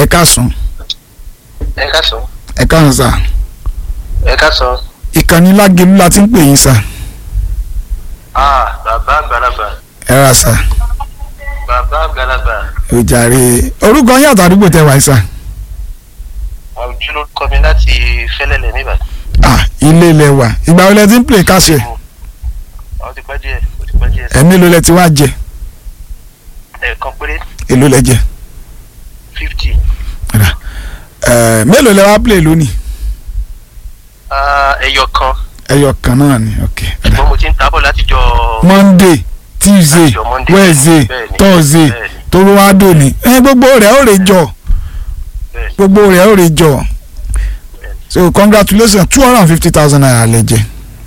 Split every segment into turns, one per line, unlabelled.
ẹ káàsán.
ẹ káàsán.
ẹ káàsán sà.
ẹ káàsán.
ìkànnì Lágelú la ti ń pè yín sà.
Bàbá àgbàlagbà.
ẹ rà sà.
Bàbá àgbàlagbà.
ó jàre orúkọ yín àtàdúgbò tẹ wáyé sà.
Àwùjọ ló kọ́ mi láti Fẹ́lẹ́lẹ̀ níbà.
ilé ilẹ̀ wà ìgbà wo lẹ ti ń pè káṣẹ.
Ó ti pẹ́ díẹ̀.
ẹ̀mí ló lẹ ti wá jẹ.
Ẹ̀ẹ̀kan péré.
èló lẹ jẹ.
50.
mélòó lẹ wá play lónìí.
Ẹyọ kan.
ẹyọ kan náà ni ok.
ṣùgbọ́n mo ti ń tábọ̀ láti jọ.
Monday Tuesday Wednesday Thursday tóró wá dòní gbogbo rẹ̀ ó rè jọ gbogbo rẹ̀ ó rè jọ so congratulations 250,000 naira lẹ jẹ.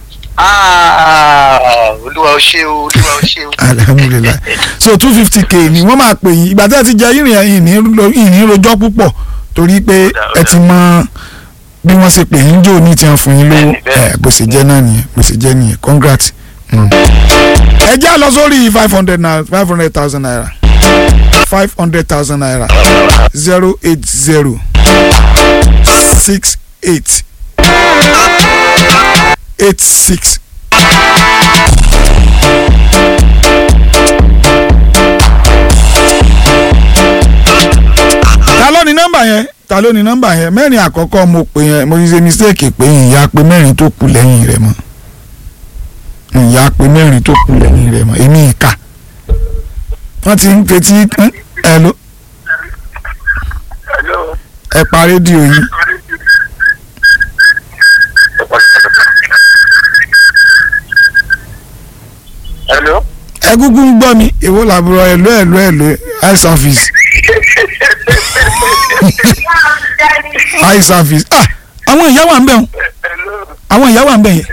Olúwa ó ṣé o, Olúwa ó ṣé o.
alhamdulilayi so 250k ni wọ́n máa pè yín ìgbà tí ẹ ti jẹ ìrìn rojọ́ púpọ̀ torí pé ẹ ti mọ bí wọ́n ṣe pè yín jò ní tí wọ́n fún yín lówó bó ṣe jẹ́ náà nìyẹn bó ṣe jẹ́ nìyẹn congrats. ẹ jẹ́ lọ sórí 500,000 naira 500,000 naira 080 68 86 ta ló ní nọ́mbà yẹn mẹ́rin àkọ́kọ́ mo pè yẹn mo ṣe mistake pé ìyá pé mẹ́rin tó kù lẹ́yìn rẹ̀ mọ́ ìyá pé mẹ́rin tó kù lẹ́yìn rẹ̀ mọ́ èmi ìka wọ́n ti ń fetí hello ẹ pa rédíò yín. ẹ gúgú ń gbọ́ mi èwo làbúrò hello high service high service àwọn ìyá wà ń bẹ̀ àwọn ìyá wà ń bẹ̀ yẹn.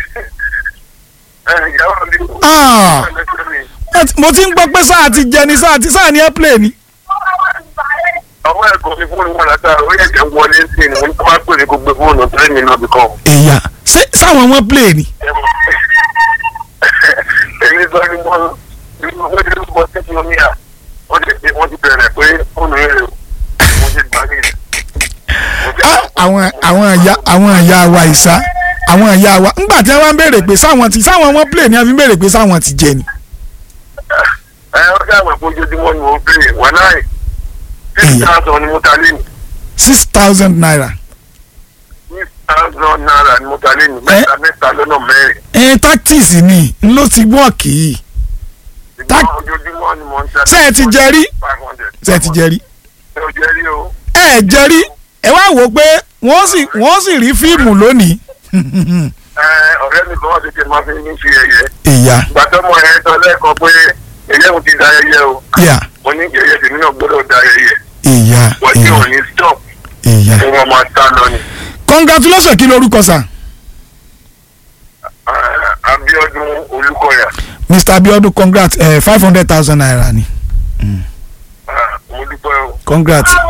mo ti ń gbọ́ pé sáà ti jẹ ni sáà ni airplane ni.
àwọn ẹ̀kọ́ mi fóònù wọn látara ó yẹ kẹ́ wọlé sí ni wọ́n máa pè ní gbogbo fóònù tó ní náà bí kan.
èyà sáwọn wọn play ni.
èmi sọ ni wọ́n ti rúbọ tẹ́tí omi à wọ́n ti bẹ̀rẹ̀ pé fóònù yẹn rẹ̀ mo ti gbà mí.
àwọn ìyá wa ìsá àwọn ìyá wa ńgbà tí wọ́n béèrè pé sáwọn wọn play ni a fi béèrè pé sáwọn ti jẹ ni.
ó dáhùn pé ojoojúmọ́ ni mo play wọ́n náà 6,000 ni mo ta lé ní.
6,000 naira.
6,000 naira ni mo ta lé ní mẹ́ta lọ́nà mẹ́rin.
tactics ni n ló ti wọ́ọ̀kì yìí.
ojoojúmọ́ ni mo ń ta.
ṣé ẹ ti jẹ rí. ṣé ẹ ti jẹ rí.
ẹ ò jẹ rí o.
ẹ jẹ rí ẹ wá wò pé wọ́n sì rí fíìmù lónìí.
ọ̀rẹ́ mi kan wá sí kí n máa fi ní fi ẹ̀yẹ.
ìyá.
gbàtọ́ mo ẹ̀ sọ lẹ́ẹ̀kan pé ẹ̀yẹ́ mo ti da ẹyẹ o. mo ní ẹyẹ tèmi náà gbọ́dọ̀ da ẹyẹ.
ìyá
wọ́n ti ò ní stop.
ìyá.
wọ́n máa sá lọ ni.
congratulations kí lorúkọ sà.
Abíọ́dún Olúkọ̀yà.
Mr. Abíọ́dún congrats 500,000 naira ni.
mo dúpẹ́ o.
congrats.